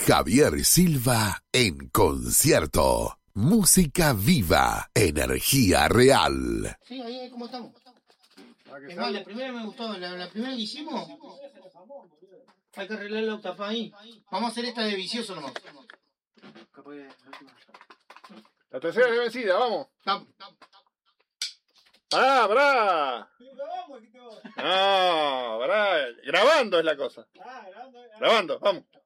Javier Silva en concierto. Música viva, energía real. Sí, ahí ¿cómo estamos? Es más, la primera me gustó, la primera que hicimos. Hay que arreglar la octava ahí. Vamos a hacer esta de vicioso nomás. La tercera es vencida, vamos. Vamos. ¡Pará! No, pará. Grabando es la cosa. Grabando, vamos.